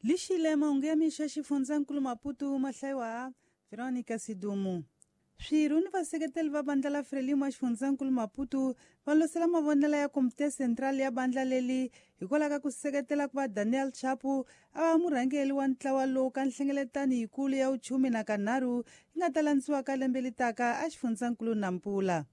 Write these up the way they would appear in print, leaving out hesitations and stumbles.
Lishile maongea misha xifunzankulu Maputo mahlaiwa Veronica Sidumu. Swirho ni vaseketeli va bandla la Frelimo a xifunzankulu Maputo va losela mavonelo ya Komite Central ya bandla leli hikwalaho ka ku seketela ku va Daniel Chapo a va murhangeri wa ntlawa lowu ka nhlengeletano yikulu ya uchumi na kanharhu yi nga ta landziwa ka lembe litaka a xifunzankulu Nampula.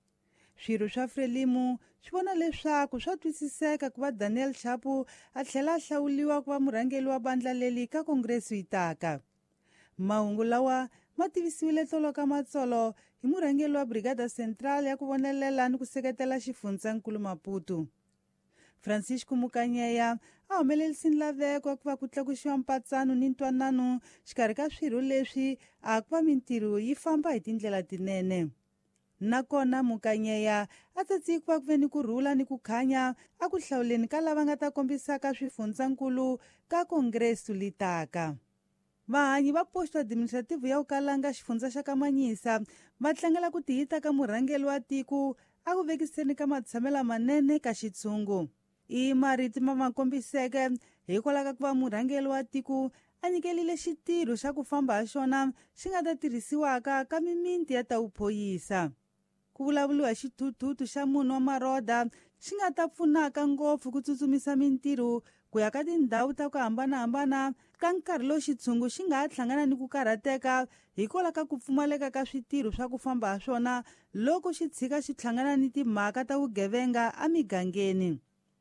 Swirho swa Frelimo swi vona leswaku swa twisiseka ku va Daniel Chapo a tlhela a hlawuliwa ku va murhangeri wa bandla leli ka Kongresi yitaka. Mahungu lawa ma tivisiwile tolo ka matsolo hi murhangeri wa Brigada Central ya ku vonelela ni ku seketela xifunzankulu Maputo. Francisco Mukanyeya a humelerisile laveko ku va ku tlakuxiwa mpatsano ni ntwanano xikarhi ka swirho leswi a ku va mintirho yi famba hi tindlela tinene. Nakona Mukanyeya a tsatsikiwa ku veni ku rhula ni ku khanya a ku hlawuleni ka lava nga ta kombisaka swifunzankulu ka Kongresi litaka. Vahanyi va posto administrative ya ku kalanga xifundza xa Kamanyisa va tlangela ku tiyita ka murhangeri wa tiko a ku vekiseni ka matshamela manene ka xitshungu. I marito ma kombiseke hikwalaho ka ku va murhangeri wa tiko a nyikelile xitirho xa ku famba ha xona xi nga ta tirhisiwaka ka mimiti ya ta uphoyisa. Ku vulavuliwa xithuthuthu xa munhu wa maroda xi nga ta pfunaka ngopfu ku tsutsumisa mintirho ku ya ka tindhawu ta ku hambanahambana ka nkarhi lowu xitshungu xi nga ha hlangana ni ku karhateka hikwalaho ka ku pfumaleka ka switirho swa ku famba ha swona loko xi tshika xi hlangana ni timhaka ta vugevenga emigangeni.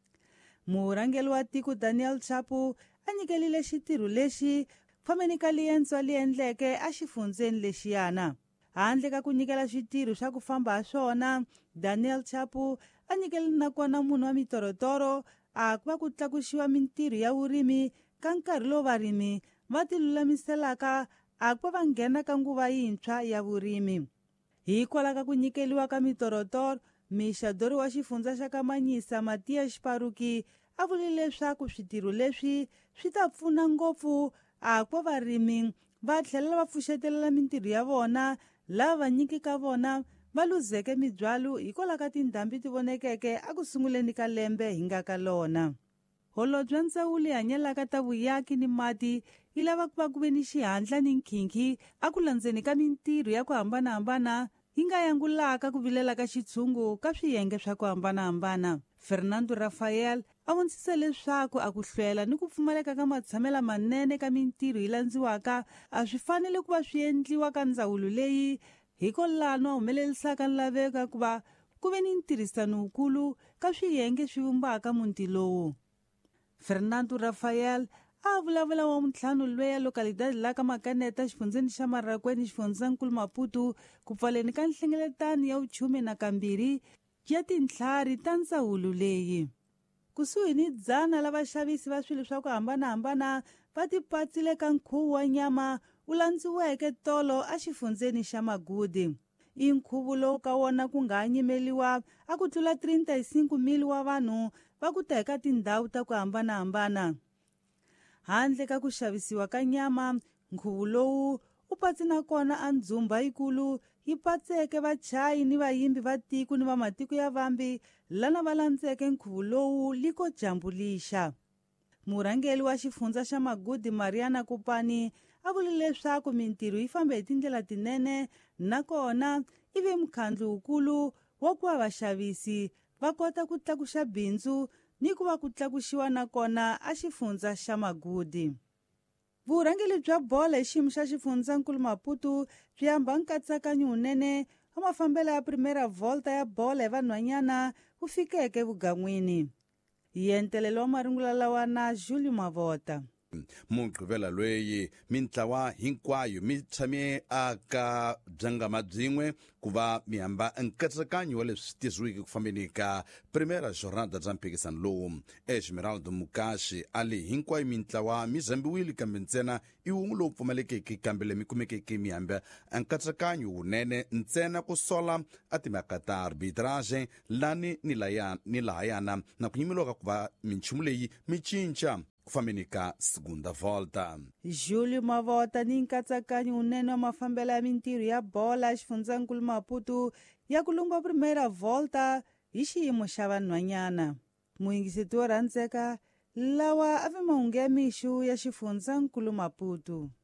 Murhangeri wa tiko Daniel Chapo a nyikelile xitirho lexi fambeni ka liendzo li endleke a xifundzeni lexiyana. Handle ka ku nyikela switirho swa ku famba ha swona, Daniel Chapo a nyikele nakona munhu wa mitorotoro a ku va ku tlakuxiwa mintirho ya vurimi ka nkarhi lowu varimi va tilulamiselaka a ku va nghena ka nguva yintshwa ya vurimi. Hikwalaho ka ku nyikeliwa ka mitorotoro, mixadori wa xifundza xa Kamanyisa Matiya Xiparuki a vulile leswaku switirho leswi swi ta pfuna ngopfu a ku va varimi va tlhela va pfuxetelela mintirho ya vona lava nyiki ka vona va luzeke mibyalo hikwalaho ka tindhambi ti vonekeke a ku sunguleni ka lembe hi nga ka lona. Holobye wa ndzawulo yi hanyelaka ta vuyaki ni mati yi lava ku va ku ve ni xihatla ni nkhinkhi a ku landzeni ka mintirho ya ku hambanahambana yi nga yangulaka ku vilela ka xitshungu ka swiyenge swa ku hambanahambana. Fernando Rafael a vonisise leswaku a ku hlwela ni ku pfumaleka ka matshamela manene ka mintirho yi landziwaka a swi fanele ku va swi endliwa ka ndzawulo leyi hikolano a humelerisaka laveka ku va ku ve ni ntirhisano wukulu ka swiyenge swi vumbaka muti lowu. Fernando Rafael a vulavula wa muntlhanu loyi ya lokalidade la ka Makaneta xifundzeni xa Marakweni xifunzankulu Maputo ku pfaleni ka nhlengeletano ya uchumi na kambirhi ya tintlhari ta ndzawulo leyi. Kusuhi ni 100 lava xavisi va swilo swa ku hambanahambana va tipatsile ka nkhuvo wa nyama wu landziweke tolo a xifundzeni xa Magudi. I nkhuvo lowu ka wona ku nga nyimeliwa a ku tlula 35,000 wa vanhu va ku ta eka tindhawu ta ku hambanahambana. Handle ka ku xavisiwa ka nyama, nkhuvo lowu u patsi na kona a ndzumba yikulu yi patseke vachayi ni vayimbi va tiko ni va matiko ya vambi lana va landzeke nkhuvo lowu liko dyambu lixa. Murhangeri wa xifundza xa Magudi Mariana Kopani a vule leswaku mintirho yi famba hi tindlela tinene nakona i ve mkhandlo wukulu wa ku va vaxavisi va kota ku tlakuxa bindzu ni ku va ku tlakuxiwa nakona a xifundza xa Magudi. Vurhangeri bya bola hi xiyimo xa xifundzankulu Maputo byi hamba nkatsakanyo wunene wa mafambelo ya primera volta ya bola hi vanhwanyana wu fikeke vugan'wini. Yentelelo wa maringula lawa na Julio Mavota. Mugqivela loyi mintlawa hinkwayo mi tshame aka byangama byin'we ku va mi hamba nkatsakanyo wa leswi tisiwiki ku fambeni ka primera jornada bya mphikisano lowu. Esmeraldo Mukashi ali hinkwayo mintlawa mi zambiwile kambe ntsena i wun'we lowu pfumalekeke kambe le mi kumekeke mi hamba nkatsakanyo wunene ntsena ku sola a timhaka ta arbitrage lani ni lahayana na ku yimeliwa ka ku va minchumu leyi mi cinca ku fambeni ka segunda volta. Julio Mavota ni nkatsakanyo wunene wa mafambelo ya mintirho ya bola xifunzankulu Maputo ya ku lungwa primera volta hi xiyimo xa vanhwanyana. Muyingiseti wo rhandzeka lawa ave mahungu ya mixu ya xifundzakulu Maputo.